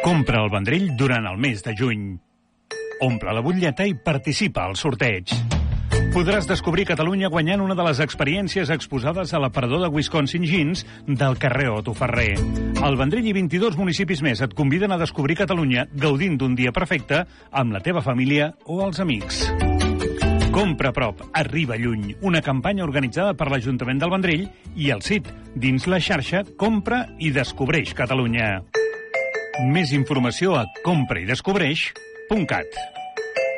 Compra el Vendrell durant el mes de juny. Omple la butlleta i participa al sorteig. Podràs descobrir Catalunya guanyant una de les experiències exposades a l'aparador de Wisconsin Jeans del carrer Otto Ferrer. El Vendrell i 22 municipis més et conviden a descobrir Catalunya gaudint d'un dia perfecte amb la teva família o els amics. Compra a prop, arriba lluny. Una campanya organitzada per l'Ajuntament del Vendrell i el CIT, dins la xarxa Compra i Descobreix Catalunya. Més informació a compraidescobreix.cat.